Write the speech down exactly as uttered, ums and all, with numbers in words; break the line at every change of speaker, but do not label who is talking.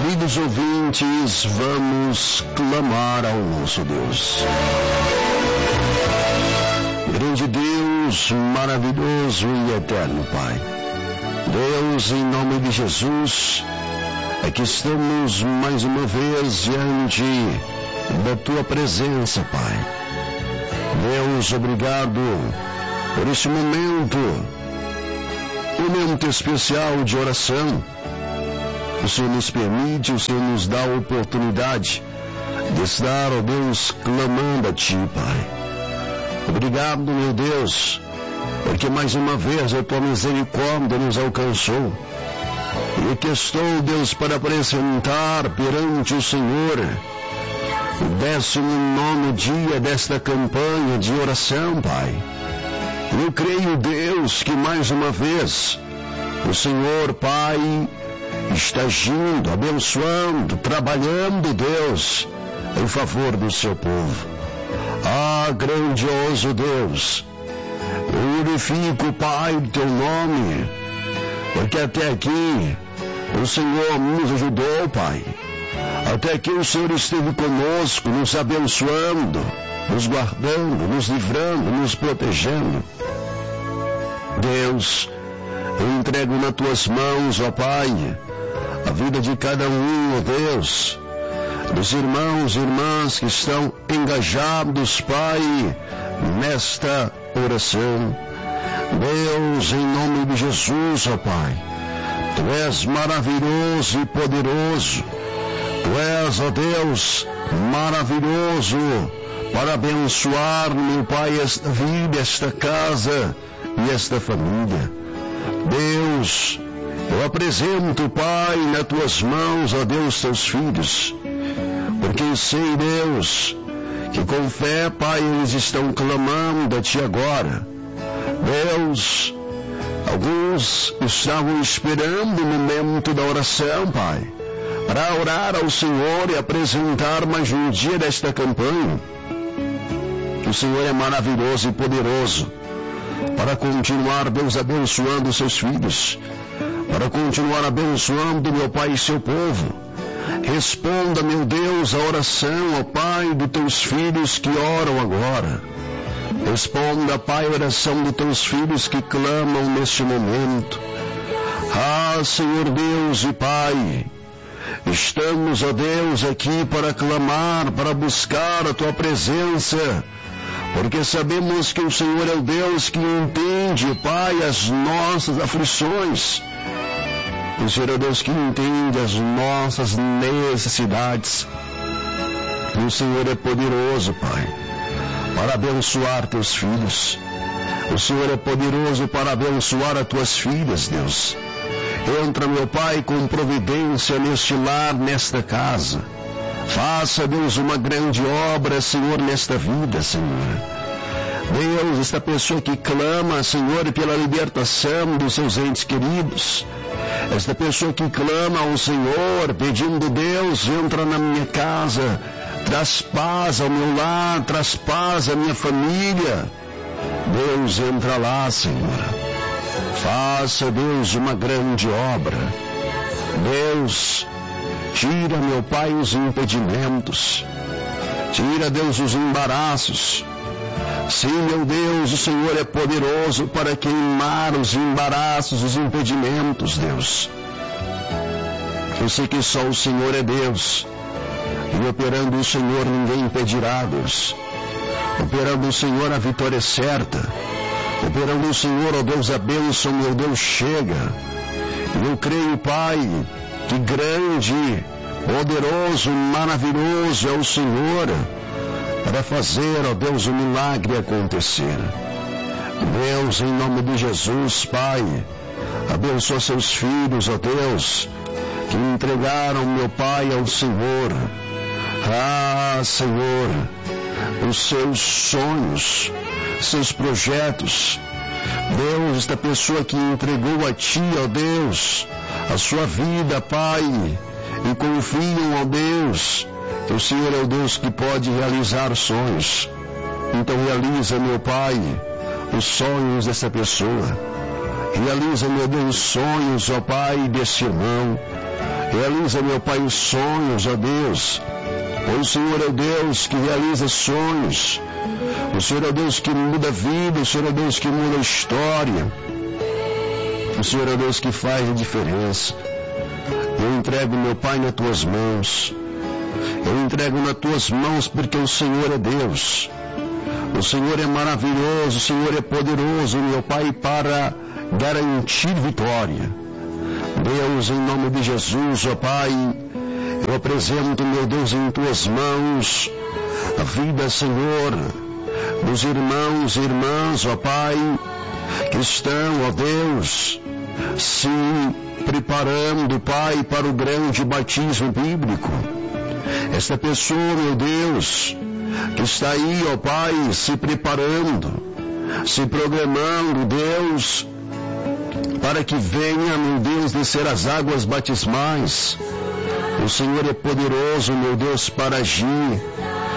Queridos ouvintes, vamos clamar ao nosso Deus. Grande Deus, maravilhoso e eterno Pai. Deus, em nome de Jesus, aqui estamos mais uma vez diante da Tua presença, Pai. Deus, obrigado por este momento, momento especial de oração. O Senhor nos permite, o Senhor nos dá a oportunidade de estar, ó Deus, clamando a Ti, Pai. Obrigado, meu Deus, porque mais uma vez a Tua misericórdia nos alcançou. E aqui estou, Deus, para apresentar perante o Senhor o décimo nono dia desta campanha de oração, Pai. Eu creio, Deus, que mais uma vez o Senhor, Pai, está agindo, abençoando, trabalhando, Deus, em favor do seu povo. Ah, grandioso Deus, eu glorifico, Pai, o teu nome, porque até aqui o Senhor nos ajudou, Pai. Até aqui o Senhor esteve conosco, nos abençoando, nos guardando, nos livrando, nos protegendo. Deus, eu entrego nas tuas mãos, ó Pai, a vida de cada um, ó Deus, dos irmãos e irmãs que estão engajados, Pai, nesta oração. Deus, em nome de Jesus, ó Pai, Tu és maravilhoso e poderoso. Tu és, ó Deus, maravilhoso para abençoar, meu Pai, esta vida, esta casa e esta família. Deus, eu apresento, Pai, nas Tuas mãos, ó Deus, Teus filhos, porque sei, Deus, que com fé, Pai, eles estão clamando a Ti agora. Deus, alguns estavam esperando o momento da oração, Pai, para orar ao Senhor e apresentar mais um dia desta campanha. O Senhor é maravilhoso e poderoso para continuar, Deus, abençoando os Seus filhos, para continuar abençoando, meu Pai, e seu povo. Responda, meu Deus, a oração, ó Pai, dos Teus filhos que oram agora. Responda, Pai, a oração dos Teus filhos que clamam neste momento. Ah, Senhor Deus e Pai, estamos, ó Deus, aqui para clamar, para buscar a Tua presença, porque sabemos que o Senhor é o Deus que entende, Pai, as nossas aflições. O Senhor é o Deus que entende as nossas necessidades. E o Senhor é poderoso, Pai, para abençoar Teus filhos. O Senhor é poderoso para abençoar as Tuas filhas, Deus. Entra, meu Pai, com providência neste lar, nesta casa. Faça, Deus, uma grande obra, Senhor, nesta vida, Senhor. Deus, esta pessoa que clama, Senhor, pela libertação dos seus entes queridos. Esta pessoa que clama ao Senhor, pedindo, Deus, entra na minha casa, traz paz ao meu lar, traz paz à minha família. Deus, entra lá, Senhor. Faça, Deus, uma grande obra. Deus, tira, meu Pai, os impedimentos. Tira, Deus, os embaraços. Sim, meu Deus, o Senhor é poderoso para queimar os embaraços, os impedimentos, Deus. Eu sei que só o Senhor é Deus. E operando o Senhor, ninguém impedirá, Deus. Operando o Senhor, a vitória é certa. Operando o Senhor, ó Deus, a bênção, meu Deus, chega. E eu creio, Pai, que grande, poderoso, maravilhoso é o Senhor para fazer, ó Deus, o milagre acontecer. Deus, em nome de Jesus, Pai, abençoa seus filhos, ó Deus, que entregaram, meu Pai, ao Senhor. Ah, Senhor, os seus sonhos, seus projetos. Deus, esta pessoa que entregou a Ti, ó Deus, a sua vida, Pai, e confiam, ó Deus, que o Senhor é o Deus que pode realizar sonhos. Então realiza, meu Pai, os sonhos dessa pessoa. Realiza, meu Deus, os sonhos, ó Pai, desse irmão. Realiza, meu Pai, os sonhos, ó Deus. Pois o Senhor é o Deus que realiza sonhos. O Senhor é o Deus que muda a vida. O Senhor é o Deus que muda a história. O Senhor é o Deus que faz a diferença. Eu entrego, meu Pai, nas tuas mãos. Eu entrego nas tuas mãos porque o Senhor é Deus. O Senhor é maravilhoso, o Senhor é poderoso, meu Pai, para garantir vitória. Deus, em nome de Jesus, ó Pai, eu apresento, meu Deus, em tuas mãos a vida, Senhor, dos irmãos e irmãs, ó Pai, que estão, ó Deus, se preparando, Pai, para o grande batismo bíblico. Esta pessoa, meu Deus, que está aí, ó Pai, se preparando, se programando, Deus, para que venha, meu Deus, descer as águas batismais. O Senhor é poderoso, meu Deus, para agir.